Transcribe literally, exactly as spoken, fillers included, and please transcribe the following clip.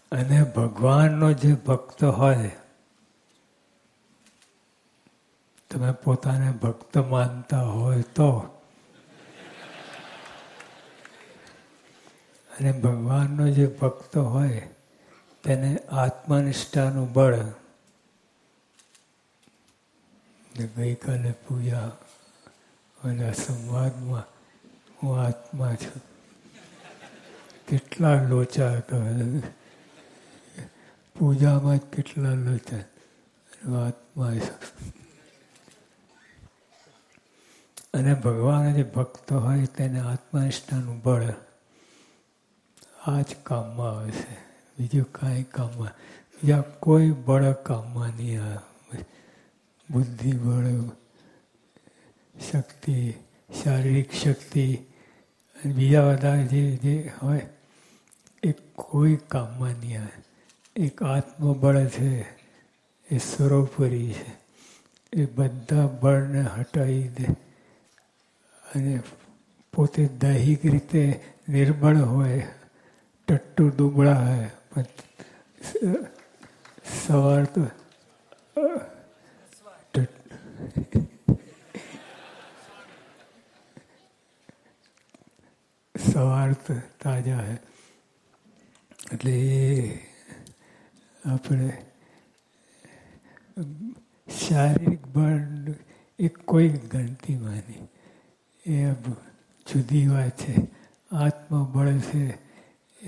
અને ભગવાનનો જે ભક્ત હોય, તમે પોતાને ભક્ત માનતા હોય તો, અને ભગવાનનો જે ભક્ત હોય તેને આત્મનિષ્ઠાનું બળ. ગઈકાલે પૂજા અને સંવાદમાં હું આત્મા છું, કેટલા લોચા કહે, પૂજામાં જ કેટલા લોચા, આત્મા છું. અને ભગવાન જે ભક્ત હોય તેને આત્મનિષ્ઠાનું બળ આ જ કામમાં આવે છે, બીજું કાંઈ કામમાં, બીજા કોઈ બળ કામમાં નહીં આવે. બુદ્ધિ બળ, શક્તિ, શારીરિક શક્તિ અને બીજા બધા જે જે હોય એ કોઈ કામમાં નહીં આવે. એક આત્મબળ છે એ સર્વોપરી છે, એ બધા બળને હટાવી દે અને પોતે દૈહિક રીતે નિર્બળ હોય, ટટ્ટુ દુબળા હોય, પણ સવાર તો સવાર તો તાજા હે. એટલે એ આપણે શારીરિક બળ એ કોઈ ગણતીમાં નહીં, એ જુદી વાત છે. આત્મબળ છે